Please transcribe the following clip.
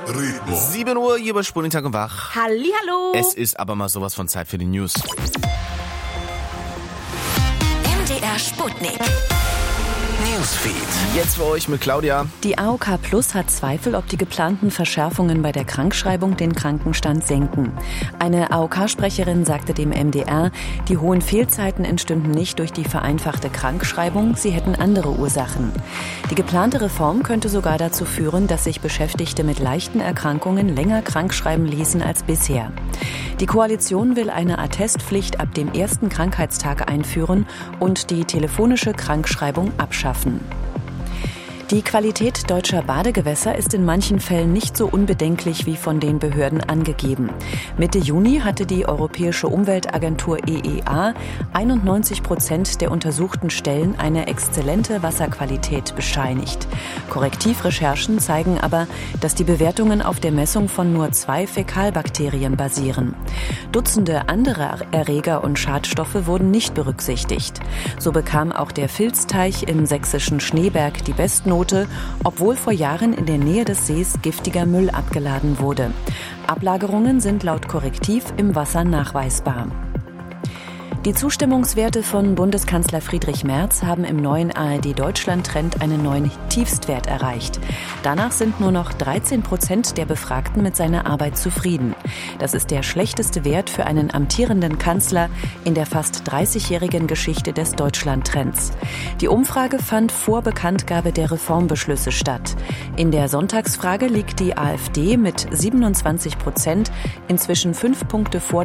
Ritmo. 7 Uhr, hier bei Spurlintag und Wach. Hallihallo. Es ist aber mal sowas von Zeit für die News. MDR Sputnik. Newsfeed. Jetzt für euch mit Claudia. Die AOK Plus hat Zweifel, ob die geplanten Verschärfungen bei der Krankschreibung den Krankenstand senken. Eine AOK-Sprecherin sagte dem MDR, die hohen Fehlzeiten entstünden nicht durch die vereinfachte Krankschreibung, sie hätten andere Ursachen. Die geplante Reform könnte sogar dazu führen, dass sich Beschäftigte mit leichten Erkrankungen länger krankschreiben ließen als bisher. Die Koalition will eine Attestpflicht ab dem ersten Krankheitstag einführen und die telefonische Krankschreibung abschaffen. Die Qualität deutscher Badegewässer ist in manchen Fällen nicht so unbedenklich wie von den Behörden angegeben. Mitte Juni hatte die Europäische Umweltagentur EEA 91% der untersuchten Stellen eine exzellente Wasserqualität bescheinigt. Korrektivrecherchen zeigen aber, dass die Bewertungen auf der Messung von nur 2 Fäkalbakterien basieren. Dutzende andere Erreger und Schadstoffe wurden nicht berücksichtigt. So bekam auch der Vilsteich im sächsischen Schneeberg die Bestnote, obwohl vor Jahren in der Nähe des Sees giftiger Müll abgeladen wurde. Ablagerungen sind laut Korrektiv im Wasser nachweisbar. Die Zustimmungswerte von Bundeskanzler Friedrich Merz haben im neuen ARD-Deutschland-Trend einen neuen Tiefstwert erreicht. Danach sind nur noch 13% der Befragten mit seiner Arbeit zufrieden. Das ist der schlechteste Wert für einen amtierenden Kanzler in der fast 30-jährigen Geschichte des Deutschland-Trends. Die Umfrage fand vor Bekanntgabe der Reformbeschlüsse statt. In der Sonntagsfrage liegt die AfD mit 27% inzwischen 5 Punkte vor